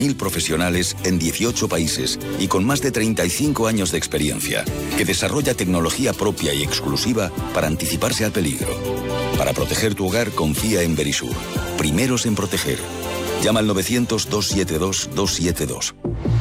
1.000 profesionales en 18 países y con más de 35 años de experiencia, que desarrolla tecnología propia y exclusiva para anticiparse al peligro. Para proteger tu hogar, confía en Verisur. Primeros en proteger. Llama al 900-272-272.